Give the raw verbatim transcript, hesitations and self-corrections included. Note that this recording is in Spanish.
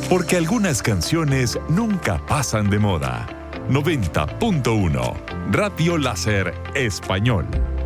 Porque algunas canciones nunca pasan de moda. noventa punto uno Radio Láser Español.